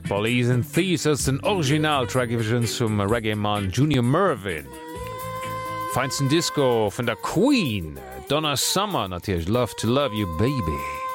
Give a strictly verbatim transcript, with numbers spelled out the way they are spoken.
Police and Thieves ass den Originaltrackvision zum Reggae-Mann Junior Mervyn. Feinsten Disco vun der Queen, Donna Summer natierch Love to Love You Baby.